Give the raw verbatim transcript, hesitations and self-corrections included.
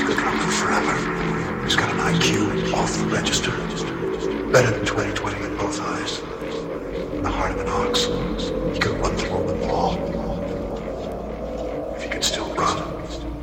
drunk for forever. He's got an I Q off the register. Better than twenty twenty in both eyes. The heart of an ox. He could run through a